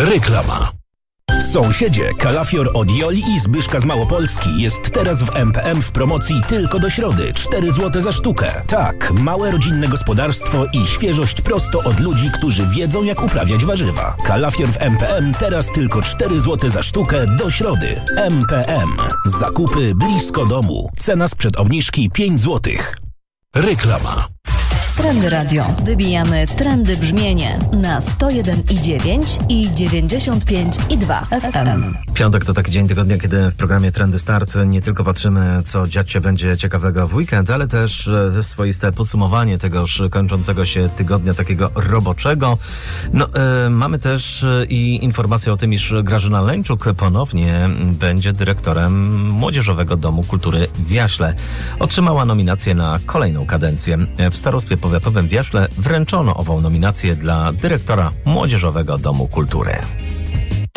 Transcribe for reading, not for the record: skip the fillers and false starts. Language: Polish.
Reklama. Sąsiedzie, kalafior od Joli i Zbyszka z Małopolski jest teraz w MPM w promocji tylko do środy. 4 zł za sztukę. Tak, małe rodzinne gospodarstwo i świeżość prosto od ludzi, którzy wiedzą jak uprawiać warzywa. Kalafior w MPM teraz tylko 4 zł za sztukę do środy. MPM. Zakupy blisko domu. Cena sprzed obniżki 5 zł. Reklama. Trendy Radio. Wybijamy trendy brzmienie na 101,9 i 95,2 FM. Piątek to taki dzień tygodnia, kiedy w programie Trendy Start nie tylko patrzymy, co dziać się będzie ciekawego w weekend, ale też swoiste podsumowanie tegoż kończącego się tygodnia takiego roboczego. Mamy też i informację o tym, iż Grażyna Leńczuk ponownie będzie dyrektorem Młodzieżowego Domu Kultury w Jaśle. Otrzymała nominację na kolejną kadencję. W Starostwie Powiatowym w Jaśle wręczono ową nominację dla dyrektora Młodzieżowego Domu Kultury.